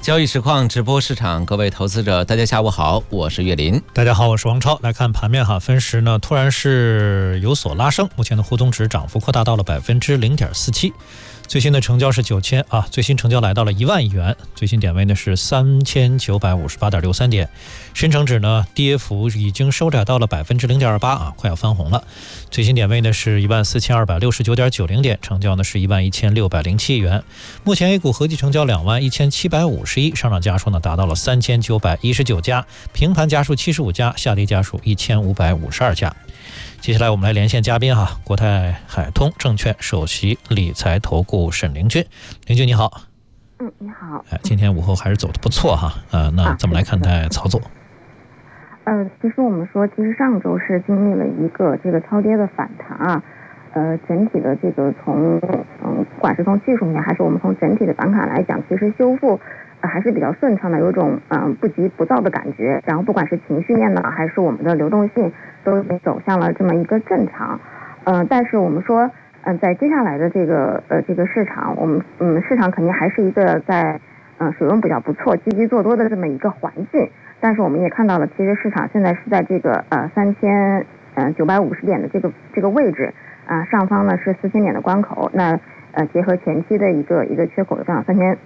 交易实况直播市场，各位投资者，大家下午好，我是岳林。 大家好，我是王超。来看盘面哈，分时呢突然是有所拉升，目前的沪通指涨幅扩大到了0.47%。最新的成交是9000啊，最新成交来到了1万亿元，最新点位呢是3958.63点。深成指呢跌幅已经收窄到了0.28%啊，快要翻红了。最新点位呢是14269.90点，成交呢是11607亿元。目前 A 股合计成交21750亿，上涨家数呢达到了3919家，平盘家数75家，下跌家数1552家。接下来我们来连线嘉宾哈，国泰海通证券首席理财投顾沈凌君。凌君你好。 你好。 今天午后还是走得不错哈，那怎么来看待操作？ 其实我们说，其实上周是经历了一个这个超跌的反弹啊，整体的这个从不管是从技术面还是我们从整体的板卡来讲，其实修复还是比较顺畅的，有一种不急不躁的感觉。然后不管是情绪面呢，还是我们的流动性，都已经走向了这么一个正常。但是我们说，在接下来的这个市场，我们市场肯定还是一个在水温比较不错、积极做多的这么一个环境。但是我们也看到了，其实市场现在是在这个3950点的这个位置上方呢是4000点的关口。那结合前期的一个缺口上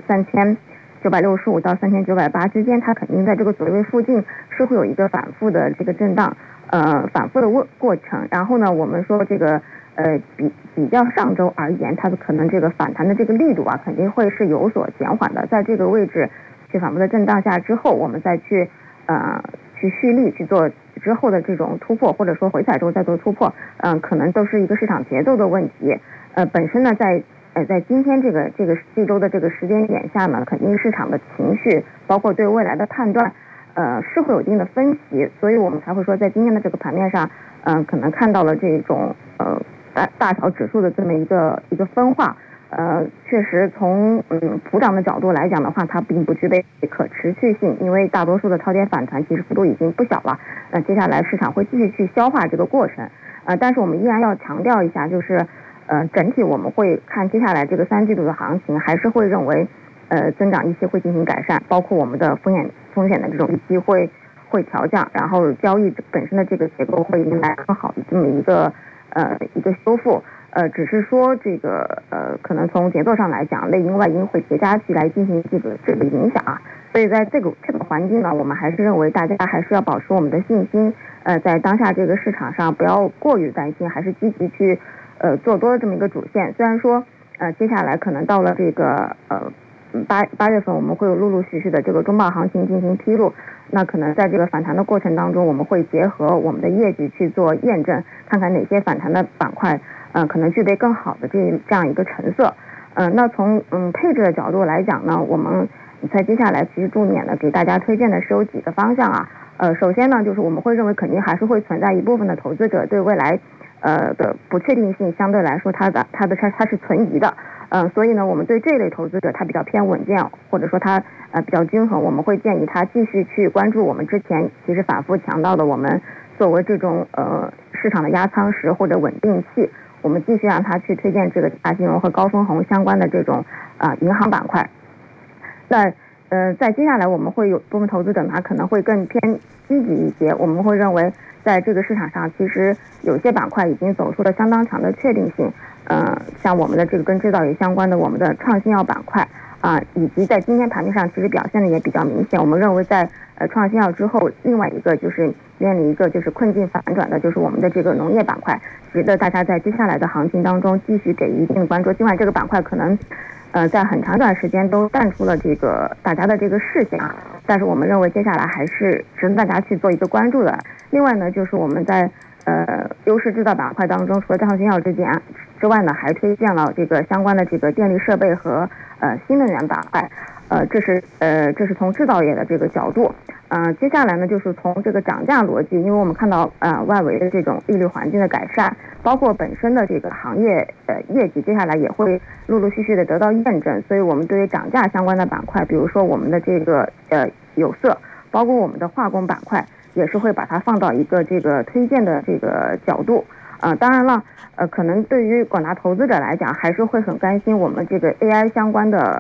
3965到3980之间，它肯定在这个阻力位附近是会有一个反复的这个震荡，反复的过程。然后呢，我们说这个比较上周而言，它的可能这个反弹的这个力度肯定会是有所减缓的。在这个位置去反复的震荡下之后，我们再去蓄力去做之后的这种突破，或者说回踩之后再做突破，可能都是一个市场节奏的问题。本身呢，在今天这周的这个时间点下呢，肯定市场的情绪，包括对未来的判断，是会有一定的分歧，所以我们才会说，在今天的这个盘面上，可能看到了这种大小指数的这么一个分化。确实从普涨的角度来讲的话，它并不具备可持续性，因为大多数的超跌反弹其实幅度已经不小了。接下来市场会继续去消化这个过程。但是我们依然要强调一下，就是整体我们会看接下来这个3季度的行情，还是会认为增长预期会进行改善，包括我们的风险的这种预期会调降，然后交易本身的这个结构会迎来更好的这么一个修复。只是说这个可能从节奏上来讲，内因外因会叠加起来进行这个影响啊。所以在这个环境呢，我们还是认为大家还是要保持我们的信心，在当下这个市场上不要过于担心，还是积极去做多的这么一个主线。虽然说接下来可能到了这个八月份，我们会有陆陆续续的这个中报行情进行披露，那可能在这个反弹的过程当中，我们会结合我们的业绩去做验证，看看哪些反弹的板块可能具备更好的这样一个成色。那从配置的角度来讲呢，我们在接下来其实重点的给大家推荐的是有几个方向啊。首先呢，就是我们会认为肯定还是会存在一部分的投资者对未来的不确定性相对来说它是存疑的。所以呢，我们对这类投资者他比较偏稳健，或者说他比较均衡，我们会建议他继续去关注我们之前其实反复强调的，我们作为这种市场的压舱石或者稳定器，我们继续让他去推荐这个大金融和高分红相关的这种银行板块。那在接下来我们会有部分投资者他可能会更偏积极一些，我们会认为在这个市场上其实有些板块已经走出了相当强的确定性。像我们的这个跟制造业相关的我们的创新药板块以及在今天盘面上其实表现的也比较明显。我们认为在创新药之后，另外一个就是面临一个就是困境反转的，就是我们的这个农业板块，值得大家在接下来的行情当中继续给予一定的关注。尽管这个板块可能在很长一段时间都淡出了这个大家的这个视线但是我们认为接下来还是值得大家去做一个关注的。另外呢，就是我们在优势制造板块当中，除了创新药之外呢，还推荐了这个相关的这个电力设备和新能源板块。这是从制造业的这个角度。接下来呢，就是从这个涨价逻辑，因为我们看到外围的这种利率环境的改善，包括本身的这个行业业绩，接下来也会陆陆续续的得到验证。所以我们对于涨价相关的板块，比如说我们的这个有色，包括我们的化工板块，也是会把它放到一个这个推荐的这个角度。当然了，可能对于广大投资者来讲，还是会很担心我们这个 AI 相关的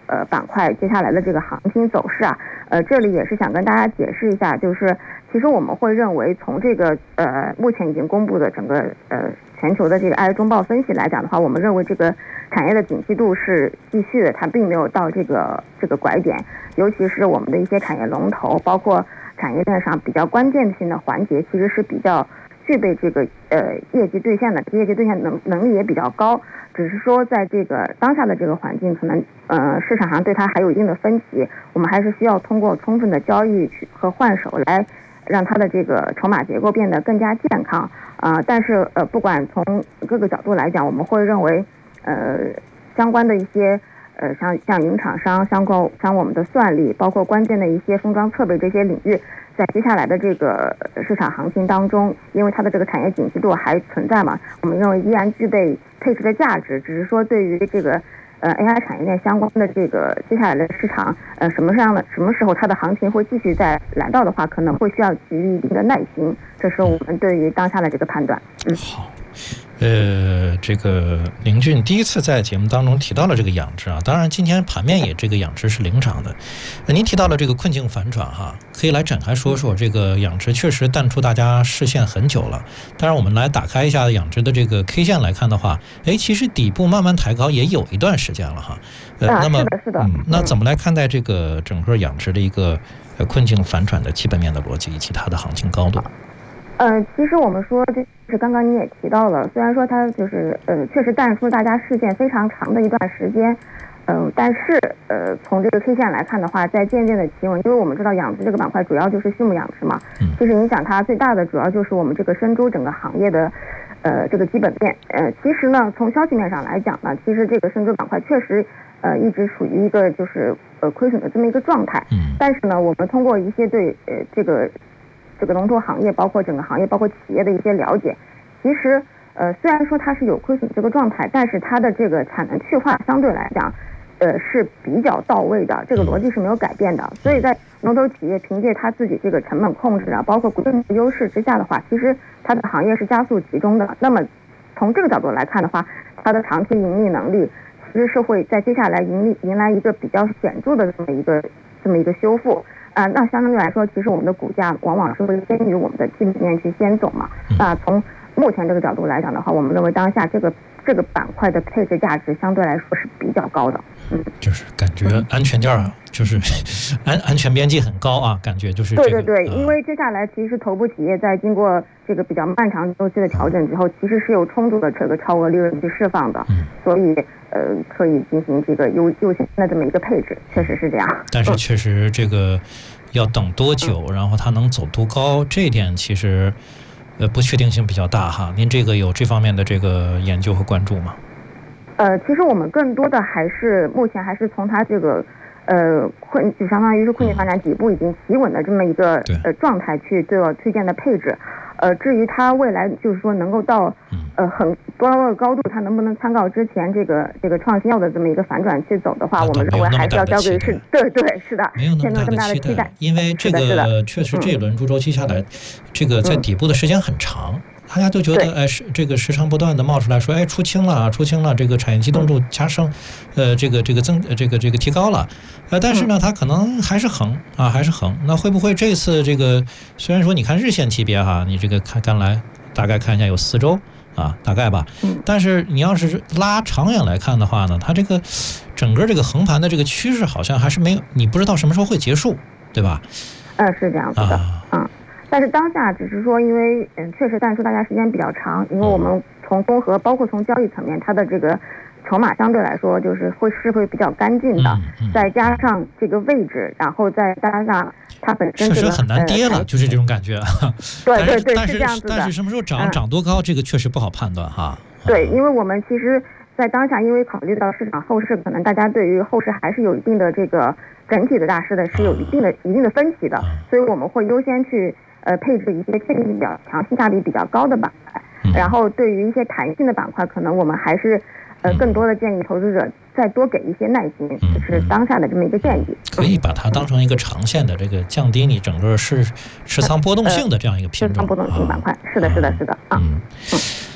板块接下来的这个行情走势啊，这里也是想跟大家解释一下，就是其实我们会认为从这个目前已经公布的整个全球的这个 AI 中报分析来讲的话，我们认为这个产业的景气度是继续的，它并没有到这个拐点，尤其是我们的一些产业龙头，包括产业链上比较关键性的环节，其实是比较具备这个业绩兑现的，业绩兑现能力也比较高，只是说在这个当下的这个环境，可能市场上对它还有一定的分歧，我们还是需要通过充分的交易和换手来让它的这个筹码结构变得更加健康但是不管从各个角度来讲，我们会认为相关的一些像云厂商像我们的算力，包括关键的一些封装设备这些领域，在接下来的这个市场行情当中，因为它的这个产业景气度还存在嘛，我们认为依然具备配置的价值，只是说对于这个AI 产业链相关的这个接下来的市场什么时候它的行情会继续再来到的话，可能会需要给予一定的耐心，这是我们对于当下的这个判断。 好。这个凌俊第一次在节目当中提到了这个养殖啊，当然今天盘面也这个养殖是领涨的。您提到了这个困境反转哈，可以来展开说说这个养殖确实淡出大家视线很久了。当然我们来打开一下养殖的这个 K 线来看的话，其实底部慢慢抬高也有一段时间了哈。那么是的， 那怎么来看待这个整个养殖的一个困境反转的基本面的逻辑以及它的行情高度？ 其实我们说，就是刚刚你也提到了，虽然说它就是确实淡出大家视线非常长的一段时间，但是从这个 K 线来看的话，在渐渐的企稳，因为我们知道养殖这个板块主要就是畜牧养殖嘛，其实影响它最大的主要就是我们这个生猪整个行业的这个基本面。其实呢，从消息面上来讲呢，其实这个生猪板块确实一直处于一个就是亏损的这么一个状态。但是呢，我们通过一些对这个龙头行业，包括整个行业，包括企业的一些了解，其实虽然说它是有亏损这个状态，但是它的这个产能去化相对来讲是比较到位的，这个逻辑是没有改变的。所以在龙头企业凭借它自己这个成本控制啊，包括规模优势之下的话，其实它的行业是加速集中的。那么从这个角度来看的话，它的长期盈利能力其实是会在接下来迎来一个比较显著的这么一个修复。那相对来说，其实我们的股价往往是会先于我们的基本面去先走嘛。那从目前这个角度来讲的话，我们认为当下这个板块的配置价值相对来说是比较高的。 就是感觉安全垫啊，就是安全边际很高啊，感觉就是对，因为接下来其实头部企业在经过这个比较漫长周期的调整之后，其实是有充足的这个超额利润去释放的，所以可以进行这个优先的这么一个配置，确实是这样。 但是确实这个要等多久，然后它能走多高，这一点其实不确定性比较大哈。您这个有这方面的这个研究和关注吗？ 其实我们更多的目前还是从它这个就相当于是困境发展底部已经企稳的这么一个状态去对我推荐的配置。至于它未来就是说能够到很高的高度，它能不能参考之前这个创新药的这么一个反转去走的话，我们认为还是要交给对是的， 没有那么大的期待，因为这个确实这一轮猪周期下来，这个在底部的时间很长。大家都觉得这个时常不断的冒出来说出清了，这个产业机动度加深，这个提高了，但是呢它可能还是横。那会不会这次这个虽然说你看日线级别哈，你这个看来大概看一下有4周啊，大概吧，但是你要是拉长远来看的话呢，它这个整个这个横盘的这个趋势好像还是没有，你不知道什么时候会结束，对吧？ 是这样子的，但是当下只是说，因为确实淡出大家时间比较长，因为我们从综合包括从交易层面，它的这个筹码相对来说就是会比较干净的，再加上这个位置，然后再加上它本身确实很难跌了，就是这种感觉。 对，是这样子的。 但是什么时候涨多高，这个确实不好判断哈。 对，因为我们其实在当下，因为考虑到市场后市，可能大家对于后市还是有一定的这个整体的大势的是有一定的分歧的，所以我们会优先去配置一些确定性比较强、性价比比较高的板块，然后对于一些弹性的板块，可能我们还是更多的建议投资者再多给一些耐心，就是当下的这么一个建议。 可以把它当成一个长线的这个降低你整个持仓波动性的这样一个品种。 持仓波动性板块，是的。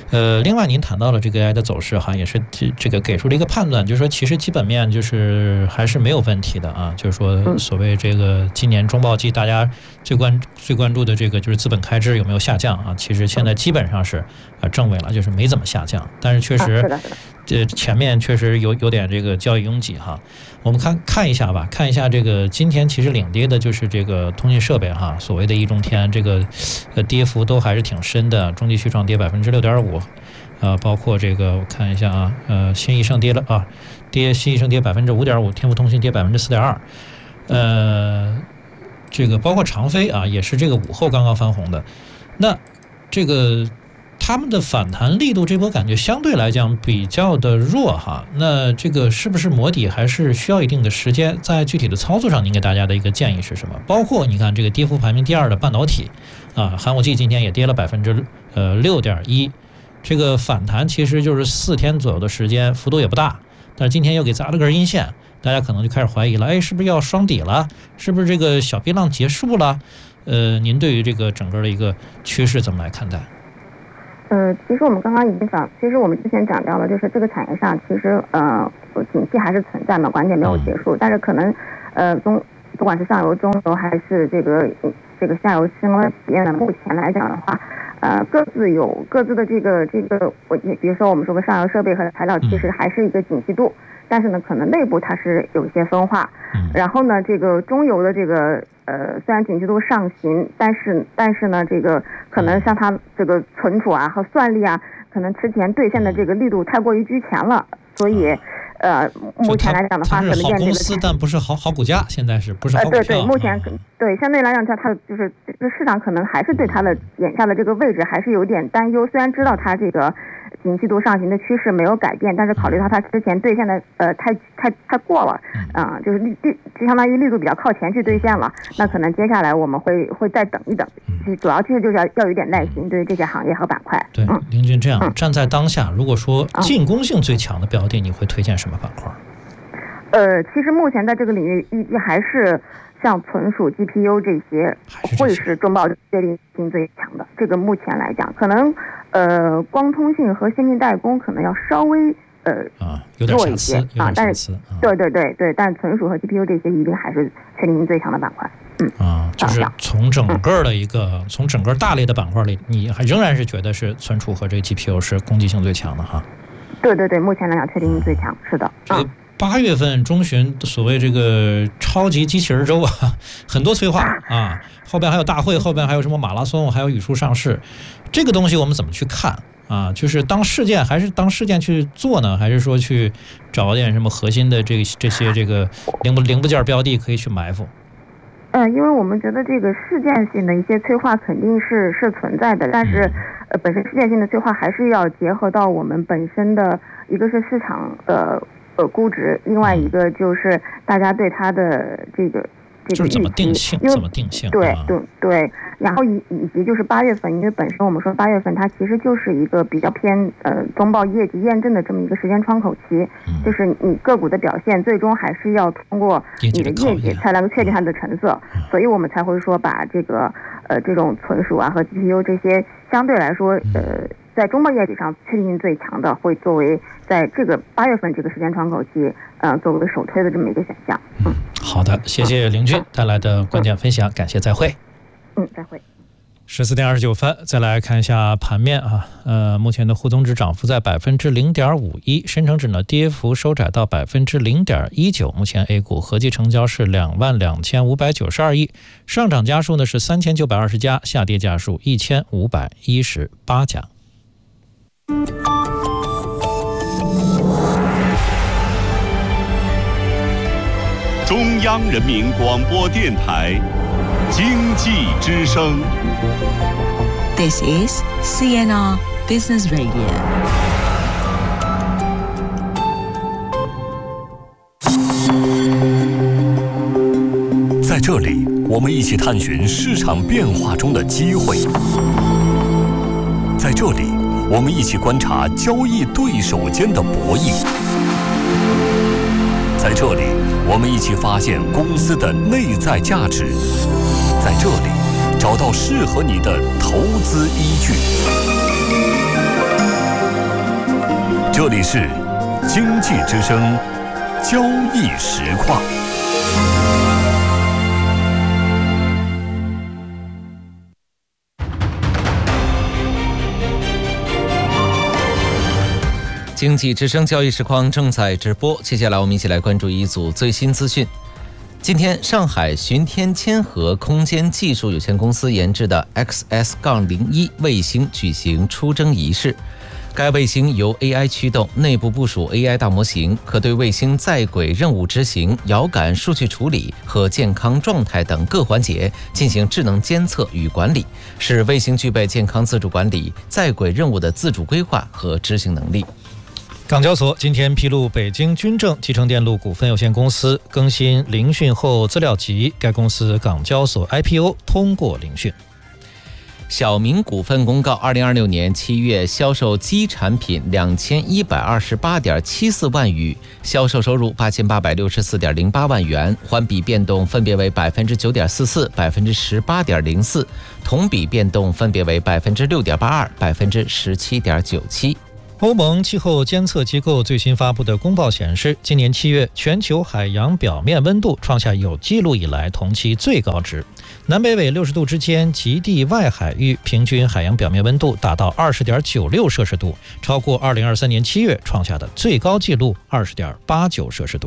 另外您谈到了这个 AI 的走势哈，也是这个给出了一个判断，就是说其实基本面就是还是没有问题的啊，就是说所谓这个今年中报季大家最关注的这个就是资本开支有没有下降啊，其实现在基本上是正位了，就是没怎么下降，但是确实前面确实有点这个交易拥挤哈。我们看一下吧，看一下这个今天其实领跌的就是这个通信设备哈，所谓的一中天，这个跌幅都还是挺深的，中继续创跌6.5%，包括这个我看一下啊，新易盛跌了啊，新易盛跌5.5%，天福通信跌4.2%，这个包括长飞啊，也是这个午后刚刚翻红的，那这个。他们的反弹力度这波感觉相对来讲比较的弱哈，那这个是不是磨底还是需要一定的时间？在具体的操作上，您给大家的一个建议是什么？包括你看这个跌幅排名第2的半导体啊，寒武纪今天也跌了6.1%，这个反弹其实就是4天左右的时间，幅度也不大，但是今天又给砸了根阴线，大家可能就开始怀疑了，哎，是不是要双底了？是不是这个小波浪结束了？您对于这个整个的一个趋势怎么来看待？ 其实我们刚刚已经其实我们之前讲到了，就是这个产业上其实景气还是存在嘛，完全没有结束，但是可能不管是上游、中游还是这个下游相关企业呢，目前来讲的话，各自有各自的这个比如说我们说的上游设备和材料，其实还是一个景气度，但是呢，可能内部它是有些分化。然后呢，这个中游的这个虽然景气度上行，但是呢，这个可能像它这个存储啊和算力啊，可能之前兑现的这个力度太过于居前了，所以目前来讲的话，可能好公司，但不是好股价，现在是不是好股票？ 对，目前对相对来讲，它就是这个市场可能还是对它的眼下的这个位置还是有点担忧。虽然知道它这个景气度上行的趋势没有改变，但是考虑到它之前兑现的太过了，就是就相当于力度比较靠前去兑现了。那可能接下来我们会再等一等，主要其实就是要有点耐心，对于这些行业和板块。 对，林军这样站在当下，如果说进攻性最强的标的，你会推荐什么板块？ 其实目前在这个领域预计还是像存储、GPU 这些会是中报确定性最强的。这个目前来讲，可能光通信和先进代工可能要稍微弱一些啊，但是对，但存储和 GPU 这些一定还是确定性最强的板块。 就是从整个的从整个大类的板块里，你还仍然是觉得是存储和这个 GPU 是攻击性最强的哈？对，目前来讲确定性最强，是的。 8月份中旬所谓这个超级机器人周啊，很多催化啊，后边还有大会，后边还有什么马拉松，还有语数上市，这个东西我们怎么去看啊？就是当事件还是当事件去做呢，还是说去找点什么核心的这些这个零部件标的可以去埋伏？ 因为我们觉得这个事件性的一些催化肯定是存在的，但是本身事件性的催化还是要结合到我们本身的一个是市场的估值，另外一个就是大家对它的这个就是怎么定性， 对，然后以及就是8月份，因为本身我们说8月份它其实就是一个比较偏中报业绩验证的这么一个时间窗口期，就是你个股的表现最终还是要通过你的业绩才能确定它的成色，所以我们才会说把这个这种存储啊和 GPU 这些相对来说在中报业绩上确定性最强的，会作为在这个8月份这个时间窗口期，作为首推的这么一个选项。 好的，谢谢林军带来的关键分享，感谢，再会。 再会。 14点29分，再来看一下盘面啊。目前的沪通指涨幅在0.51%，深成指呢跌幅收窄到0.19%。目前 A 股合计成交是22592亿，上涨家数呢是3920家，下跌家数1518家。 中央人民广播电台经济之声。 This is CNR Business Radio。 在这里，我们一起探寻市场变化中的机会。在这里，我们一起观察交易对手间的博弈。在这里，我们一起发现公司的内在价值。在这里，找到适合你的投资依据。 这里是经济之声交易实况。 经济之声交易实况正在直播，接下来我们一起来关注一组最新资讯。今天，上海巡天千和空间技术有限公司研制的 XS-01 卫星举行出征仪式。该卫星由 AI 驱动，内部部署 AI 大模型，可对卫星在轨任务执行、遥感数据处理和健康状态等各环节进行智能监测与管理，使卫星具备健康自主管理、在轨任务的自主规划和执行能力。 港交所今天披露，北京军政集成电路股份有限公司更新聆讯后资料集，该公司港交所 IPO 通过聆讯。 小明股份公告，2026年7月销售基产品2128.74万余，销售收入8864.08万元，环比变动分别为9.44%、18.04%，同比变动分别为6.82%、17.97%。 欧盟气候监测机构最新发布的公报显示，今年7月全球海洋表面温度创下有记录以来同期最高值，南北纬60度之间极地外海域平均海洋表面温度达到20.96摄氏度，超过2023年7月创下的最高纪录20.89摄氏度。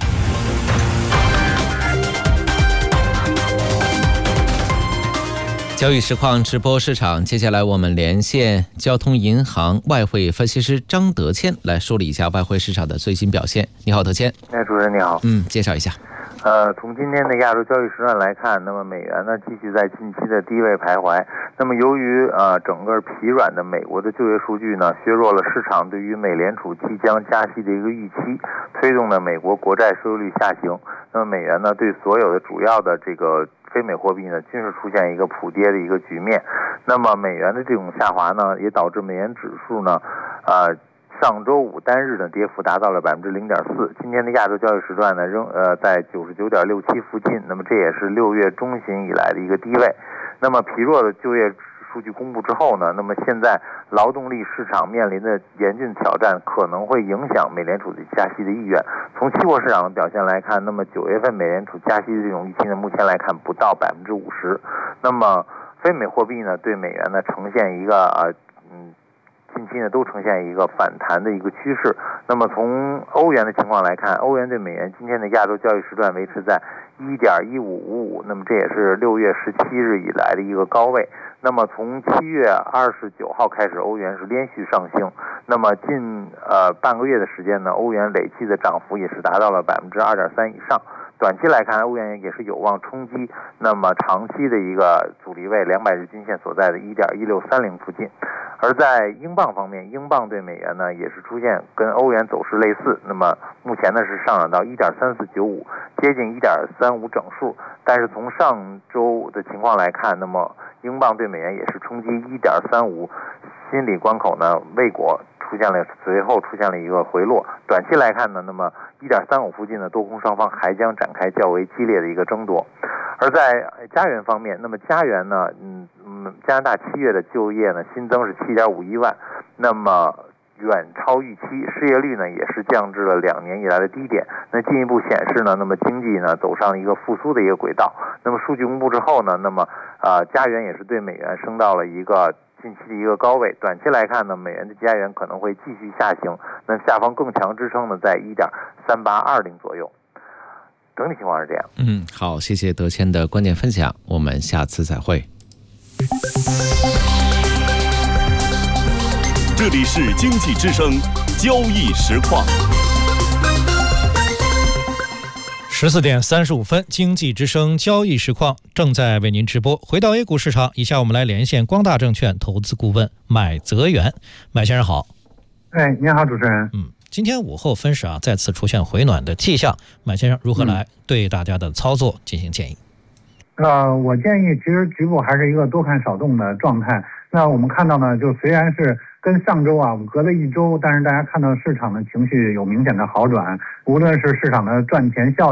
交易实况直播市场，接下来我们连线交通银行外汇分析师张德谦来梳理一下外汇市场的最新表现。你好，德谦。 主持人你好。 介绍一下。 从今天的亚洲交易时段来看，那么美元呢继续在近期的低位徘徊。那么由于整个疲软的美国的就业数据呢，削弱了市场对于美联储即将加息的一个预期，推动了美国国债收益率下行。那么美元呢对所有的主要的这个非美货币呢均是出现一个普跌的一个局面。那么美元的这种下滑呢，也导致美元指数呢上周五单日的跌幅达到了0.4%，今天的亚洲交易时段呢仍在99.67附近，那么这也是6月中旬以来的一个低位。那么疲弱的就业数据公布之后呢，那么现在劳动力市场面临的严峻挑战可能会影响美联储的加息的意愿。从期货市场的表现来看，那么9月份美联储加息的这种预期呢，目前来看不到50%。那么非美货币呢对美元呢呈现一个近期呢都呈现一个反弹的一个趋势。那么从欧元的情况来看，欧元对美元今天的亚洲交易时段维持在1.1555，那么这也是6月17日以来的一个高位。那么从7月29号开始，欧元是连续上升。那么近半个月的时间呢，欧元累计的涨幅也是达到了2.3%以上。短期来看，欧元也是有望冲击那么长期的一个阻力位200日均线所在的1.1630附近。而在英镑方面，英镑对美元呢也是出现跟欧元走势类似，那么目前呢是上涨到1.3495，接近1.35整数。但是从上周的情况来看，那么英镑对美元也是冲击1.35心理关口呢未果，随后出现了一个回落。短期来看呢，那么1.35附近的多空双方还将展开较为激烈的一个争夺。而在加元方面，那么加元呢，加拿大7月的就业呢新增是7.51万，那么远超预期，失业率呢也是降至了2年以来的低点。那进一步显示呢，那么经济呢走上了一个复苏的一个轨道。那么数据公布之后呢，那么加元也是对美元升到了一个近期的一个高位。短期来看呢，美元的加元可能会继续下行，那下方更强支撑呢在1.3820左右。整体情况是这样。 好，谢谢德谦的观点分享，我们下次再会。 这里是经济之声交易实况。 14点35分，经济之声交易实况正在为您直播。回到 A 股市场，以下我们来连线光大证券投资顾问买泽元。买先生好。 您好，主持人。 今天午后分时再次出现回暖的迹象，买先生如何来对大家的操作进行建议？ 我建议其实局部还是一个多看少动的状态。那我们看到呢，就虽然是跟上周我们隔了一周，但是大家看到市场的情绪有明显的好转，无论是市场的赚钱效应，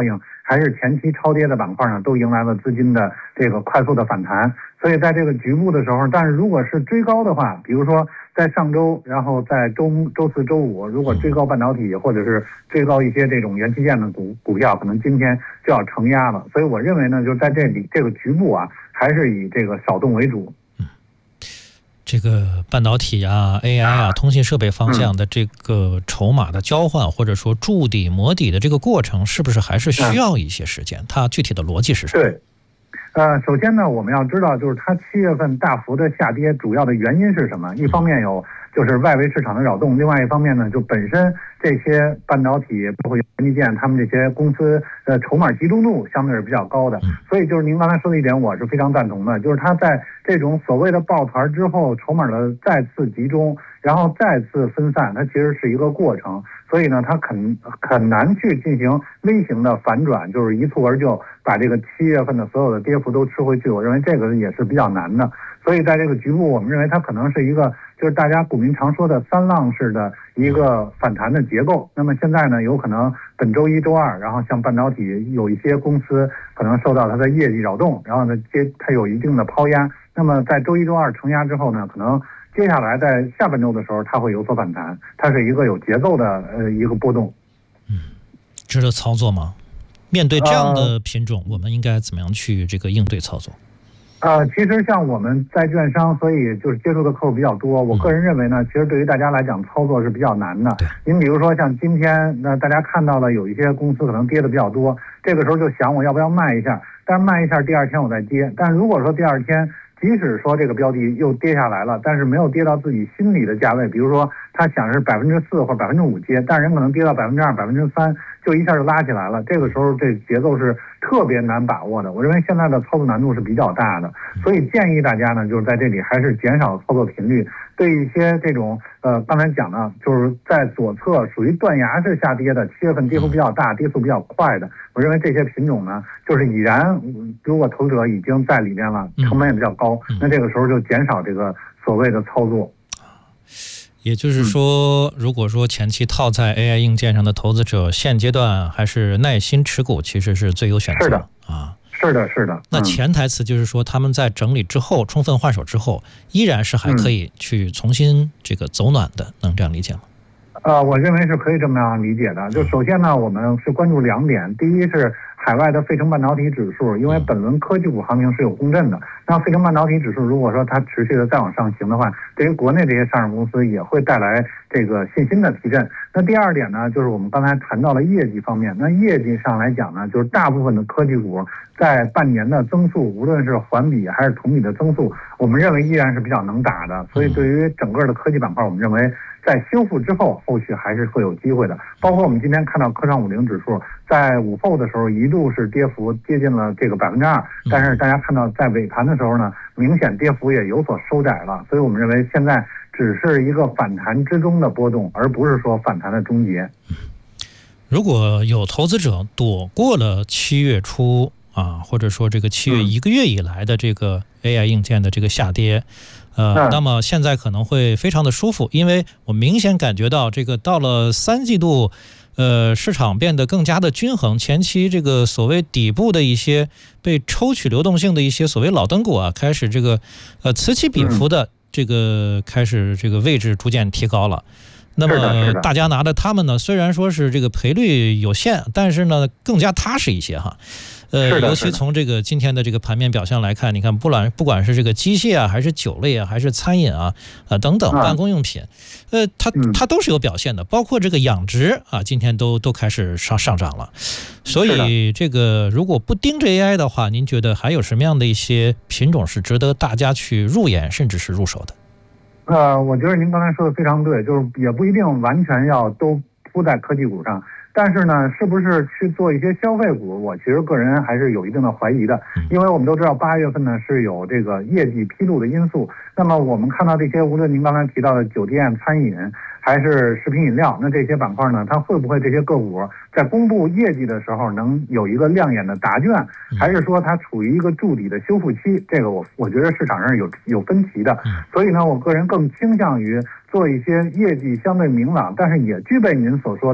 还是前期超跌的板块呢，都迎来了资金的这个快速的反弹。所以在这个局部的时候，但是如果是追高的话，比如说在上周，然后在周四周五，如果追高半导体或者是追高一些这种元器件的股票，可能今天就要承压了。所以我认为呢，就是在这里这个局部啊，还是以这个少动为主。 这个半导体啊、AI 啊、通信设备方向的这个筹码的交换，或者说筑底磨底的这个过程，是不是还是需要一些时间？它具体的逻辑是什么？ 对。首先呢，我们要知道，就是它7月份大幅的下跌，主要的原因是什么？一方面有就是外围市场的扰动，另外一方面呢，就本身这些半导体包括元器件，他们这些公司筹码集中度相对是比较高的，所以就是您刚才说的一点，我是非常赞同的，就是它在这种所谓的抱团之后，筹码的再次集中，然后再次分散，它其实是一个过程。所以呢，它很难去进行微型的反转，就是一蹴而就，把这个7月份的所有的跌幅都吃回去。我认为这个也是比较难的。所以在这个局部，我们认为它可能是一个就是大家股民常说的3浪式的一个反弹的结构。那么现在呢，有可能本周一周二，然后像半导体有一些公司可能受到它的业绩扰动，然后呢它有一定的抛压。那么在周一周二承压之后呢，可能接下来在下半周的时候，它会有所反弹，它是一个有节奏的一个波动。 值得操作吗？面对这样的品种，我们应该怎么样去这个应对操作？ 其实像我们在券商，所以就是接触的客户比较多。我个人认为呢，其实对于大家来讲，操作是比较难的。您比如说像今天，那大家看到了有一些公司可能跌的比较多，这个时候就想我要不要卖一下，但是卖一下第二天我再接。但如果说第二天即使说这个标的又跌下来了，但是没有跌到自己心里的价位，比如说他想是4%或者5%接，但是人可能跌到2%、3%，就一下就拉起来了。这个时候这节奏是特别难把握的。我认为现在的操作难度是比较大的，所以建议大家呢，就是在这里还是减少操作频率。对一些这种刚才讲的，就是在左侧属于断崖式下跌的7月份跌幅比较大、跌速比较快的，我认为这些品种呢，就是已然如果投资者已经在里面了，成本也比较高，那这个时候就减少这个所谓的操作。 也就是说，如果说前期套在 AI 硬件上的投资者，现阶段还是耐心持股，其实是最优选择。 是的啊。是的。 那潜台词就是说，他们在整理之后，充分换手之后，依然是还可以去重新这个走暖的，能这样理解吗？ 我认为是可以这么样理解的。就首先呢，我们是关注2点，第一是海外的费城半导体指数，因为本轮科技股行情是有共振的。那费城半导体指数如果说它持续的再往上行的话，对于国内这些上市公司也会带来这个信心的提振。那第二点呢，就是我们刚才谈到了业绩方面。那业绩上来讲呢，就是大部分的科技股在半年的增速，无论是环比还是同比的增速，我们认为依然是比较能打的。所以对于整个的科技板块，我们认为在修复之后，后续还是会有机会的。包括我们今天看到科创50指数在午后的时候一度是跌幅接近了这个2%，但是大家看到在尾盘的时候呢，明显跌幅也有所收窄了。所以我们认为现在只是一个反弹之中的波动，而不是说反弹的终结。 如果有投资者躲过了7月初啊，或者说这个7月1个月以来的这个 AI 硬件的这个下跌，那么现在可能会非常的舒服，因为我明显感觉到这个到了3季度，市场变得更加的均衡。前期这个所谓底部的一些被抽取流动性的一些所谓老灯股啊，开始这个此起彼伏的这个开始这个位置逐渐提高了。那么大家拿着它们呢，虽然说是这个赔率有限，但是呢更加踏实一些哈。尤其从这个今天的这个盘面表现来看，你看不管是这个机械啊，还是酒类啊，还是餐饮啊，等等办公用品，它都是有表现的，包括这个养殖啊，今天都开始上涨了。所以这个如果不盯着 AI 的话，您觉得还有什么样的一些品种是值得大家去入眼甚至是入手的？ 我觉得您刚才说的非常对，就是也不一定完全要都扑在科技股上。但是呢，是不是去做一些消费股，我其实个人还是有一定的怀疑的，因为我们都知道8月份呢是有这个业绩披露的因素。那么我们看到这些，无论您刚才提到的酒店、餐饮还是食品饮料，那这些板块呢，它会不会这些个股在公布业绩的时候能有一个亮眼的答卷，还是说它处于一个筑底的修复期？这个我觉得市场上有分歧的。所以呢，我个人更倾向于做一些业绩相对明朗，但是也具备您所说的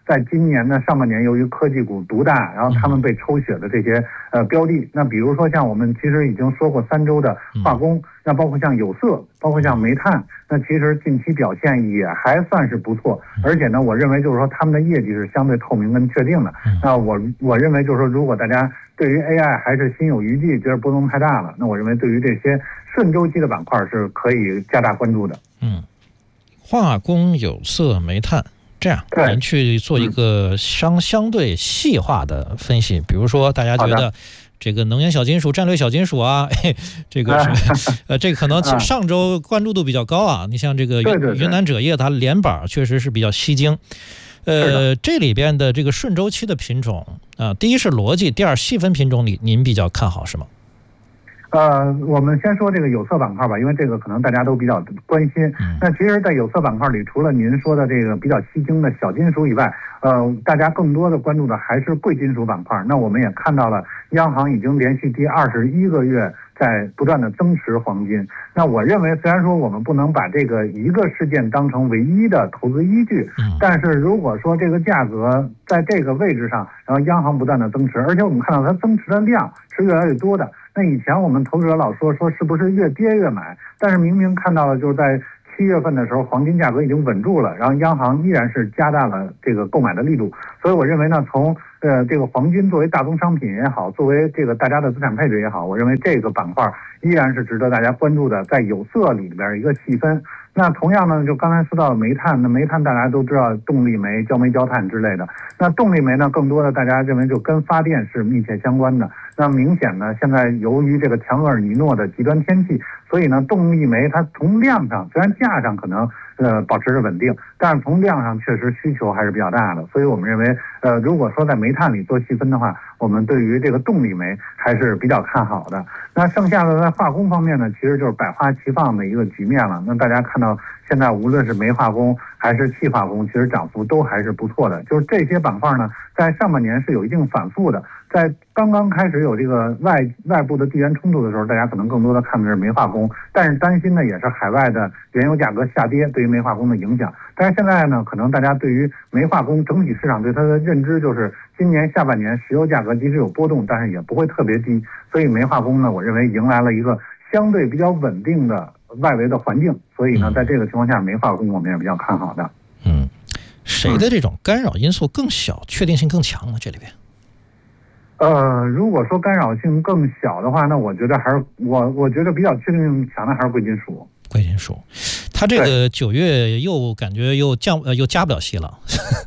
在今年的上半年，由于科技股独大，然后他们被抽血的这些标的，那比如说像我们其实已经说过3周的化工，那包括像有色，包括像煤炭，那其实近期表现也还算是不错，而且呢，我认为就是说他们的业绩是相对透明跟确定的。那我认为就是说，如果大家对于 AI 还是心有余悸，觉得波动太大了，那我认为对于这些顺周期的板块是可以加大关注的。 化工、有色、煤炭，这样您去做一个相对细化的分析。比如说，大家觉得这个能源小金属、战略小金属啊，这个是这个可能上周关注度比较高啊。你像这个云南锗业，它连板确实是比较吸睛。这里边的这个顺周期的品种第一是逻辑，第二细分品种里您比较看好是吗？ 我们先说这个有色板块吧，因为这个可能大家都比较关心。那其实，在有色板块里，除了您说的这个比较吸睛的小金属以外，大家更多的关注的还是贵金属板块。那我们也看到了，央行已经连续第21个月在不断的增持黄金。那我认为，虽然说我们不能把这个一个事件当成唯一的投资依据，但是如果说这个价格在这个位置上，然后央行不断的增持，而且我们看到它增持的量是越来越多的。那以前我们投资者老说是不是越跌越买，但是明明看到了就是在7月份的时候，黄金价格已经稳住了，然后央行依然是加大了这个购买的力度。所以我认为呢，从这个黄金作为大宗商品也好，作为这个大家的资产配置也好，我认为这个板块依然是值得大家关注的，在有色里边一个细分。那同样呢，就刚才说到煤炭，那煤炭大家都知道动力煤、焦煤、焦炭之类的。那动力煤呢，更多的大家认为就跟发电是密切相关的。那明显呢，现在由于这个强厄尔尼诺的极端天气，所以呢，动力煤它从量上虽然价上可能保持着稳定，但是从量上确实需求还是比较大的。所以我们认为，如果说在煤炭里做细分的话，我们对于这个动力煤还是比较看好的。那剩下的在化工方面呢，其实就是百花齐放的一个局面了。那大家看到现在无论是煤化工还是气化工，其实涨幅都还是不错的。就是这些板块呢，在上半年是有一定反复的。在刚刚开始有这个外部的地缘冲突的时候，大家可能更多的看的是煤化工，但是担心的也是海外的原油价格下跌对于煤化工的影响。但是现在呢，可能大家对于煤化工整体市场对它的认知就是今年下半年石油价格即使有波动，但是也不会特别低，所以煤化工呢，我认为迎来了一个相对比较稳定的外围的环境。所以呢，在这个情况下，煤化工我们也比较看好的。 谁的这种干扰因素更小，确定性更强呢？这里边？ 如果说干扰性更小的话，那我觉得还是我觉得比较确定性强的还是贵金属。 贵金属，它这个9月又感觉又加不了息了。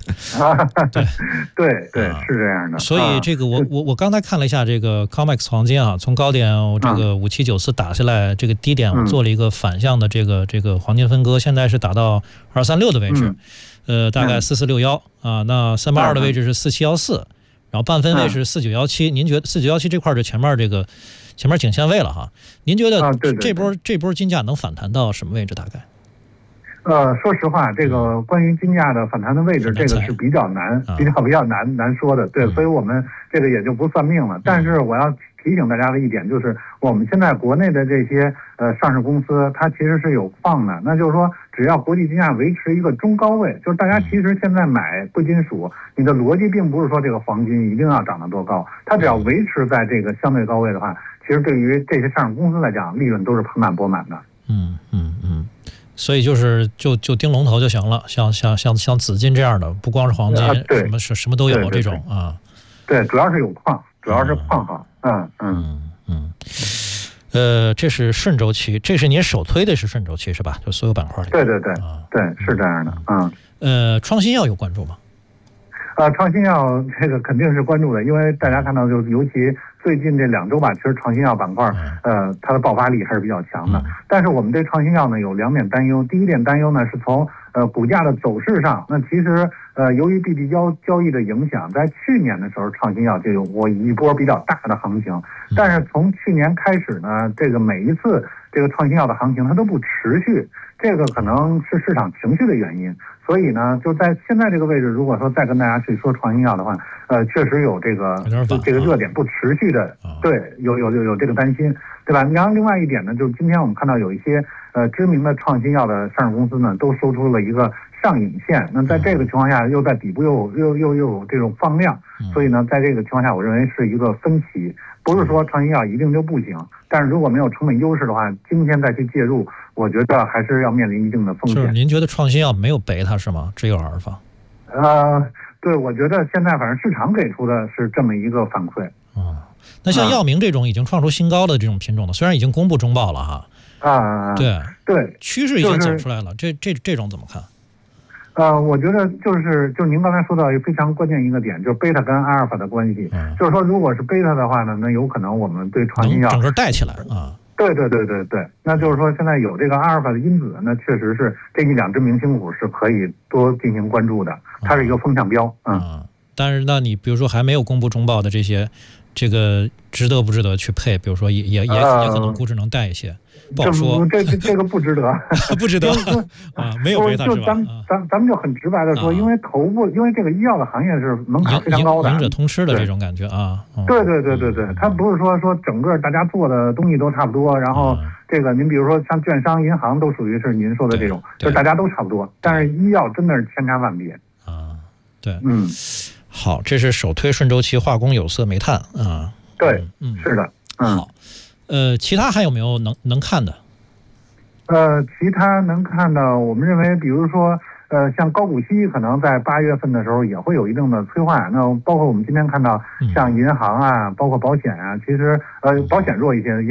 对，是这样的。 所以这个我刚才看了一下这个 COMEX 黄金啊，从高点这个5794打下来，这个低点我做了一个反向的这个黄金分割，现在是打到236的位置，大概4461啊，那382的位置是4714。然后半分位是4917，您觉得4917这块是前面颈线位了哈？您觉得这波金价能反弹到什么位置大概？ 说实话，这个关于金价的反弹的位置，这个是比较难说的。对，所以我们这个也就不算命了。但是我要提醒大家的一点就是，我们现在国内的这些上市公司，它其实是有矿的。那就是说，只要国际金价维持一个中高位，就是大家其实现在买贵金属，你的逻辑并不是说这个黄金一定要涨得多高，它只要维持在这个相对高位的话，其实对于这些上市公司来讲，利润都是盆满钵满的。 所以就盯龙头就行了，像紫金这样的，不光是黄金，什么都有这种啊。 对，主要是有矿，主要是矿哈。 这是顺周期，这是您首推的是顺周期是吧？就所有板块里。 对，是这样的。 创新药有关注吗？ 创新药这个肯定是关注的，因为大家看到就是尤其最近这2周吧，其实创新药板块它的爆发力还是比较强的。但是我们对创新药呢有2点担忧。第一点担忧呢是从股价的走势上，那其实由于 BD 交易的影响，在去年的时候创新药就有过一波比较大的行情，但是从去年开始呢，这个每一次这个创新药的行情它都不持续，这个可能是市场情绪的原因。所以呢，就在现在这个位置，如果说再跟大家去说创新药的话，确实有这个热点不持续的，对，有这个担心，对吧？然后另外一点呢，就是今天我们看到有一些知名的创新药的上市公司呢，都说出了一个上影线。那在这个情况下，又在底部又有这种放量，所以呢，在这个情况下，我认为是一个分歧，不是说创新药一定就不行，但是如果没有成本优势的话，今天再去介入，我觉得还是要面临一定的风险。 是您觉得创新药没有贝塔是吗？只有阿尔法？ 对，我觉得现在反正市场给出的是这么一个反馈。 那像药明这种已经创出新高的这种品种的，虽然已经公布中报了哈，对，趋势已经走出来了，这种怎么看？ 我觉得就是您刚才说到一个非常关键一个点，就是贝塔跟阿尔法的关系。就是说，如果是贝塔的话呢，那有可能我们对创新药整个带起来啊。 对，那就是说现在有这个阿尔法的因子，那确实是这一两只明星股是可以多进行关注的，它是一个风向标。 但是那你比如说还没有公布中报的这些，这个值得不值得去配？比如说也可能估值能带一些。不好说， 这个不值得， 不值得没有贝塔是吧？ 咱们就很直白的说，因为因为这个医药的行业是门槛非常高的， 赢者通吃的这种感觉啊。 对，它不是说整个大家做的东西都差不多，然后这个您比如说像券商、银行都属于是您说的这种，就大家都差不多，但是医药真的是千差万别啊。对，好，这是首推顺周期化工、有色、煤炭啊。 对，是的， 好。其他还有没有能看的？ 其他能看的，我们认为，比如说，像高股息，可能在8月份的时候也会有一定的催化。那包括我们今天看到，像银行啊，包括保险啊，其实保险弱一些。